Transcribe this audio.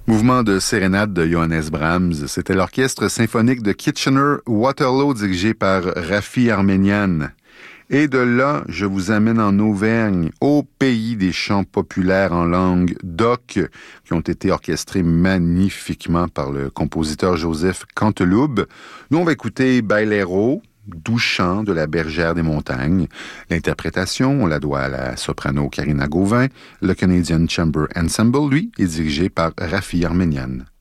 Mouvement de sérénade de Johannes Brahms. C'était l'orchestre symphonique de Kitchener-Waterloo dirigé par Raffi Armenian. Et de là, je vous amène en Auvergne, au pays des chants populaires en langue d'oc, qui ont été orchestrés magnifiquement par le compositeur Joseph Canteloube. Nous, on va écouter Bailero, doux chant de la bergère des montagnes. L'interprétation, on la doit à la soprano Karina Gauvin. Le Canadian Chamber Ensemble, lui, est dirigé par Raffi Armenian.